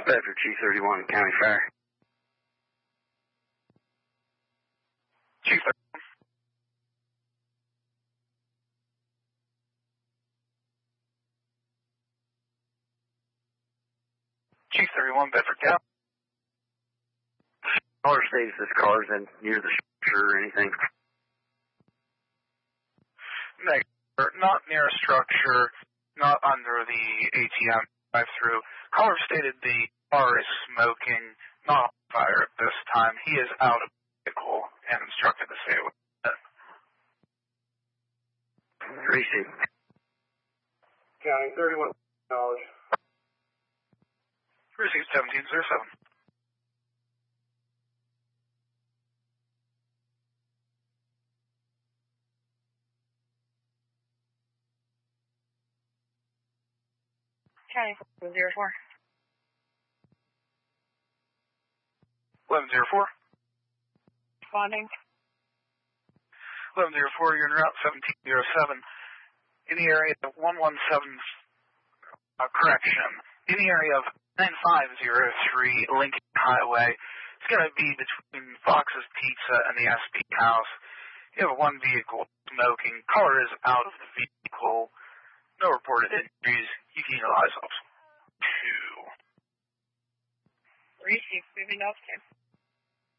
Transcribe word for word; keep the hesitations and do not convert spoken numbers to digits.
Bedford, Chief thirty-one, County Fire. Chief thirty-one. Chief thirty-one, Bedford County. Caller states this car's in near the structure or anything. Negative. Not near a structure, not under the A T M drive-through. Caller stated the car is smoking, not on fire at this time. He is out of the vehicle and instructed to stay with it. Receive. County thirty-one, knowledge. Receive seventeen zero seven. County zero four. eleven zero four. Responding. eleven zero four, you're en route seventeen zero seven. In the area of one one seven, uh, correction, in the area of nine five zero three Lincoln Highway. It's going to be between Fox's Pizza and the S P House. You have one vehicle smoking. Caller is out of the vehicle. No reported injuries. You can utilize option two. Receive, moving up.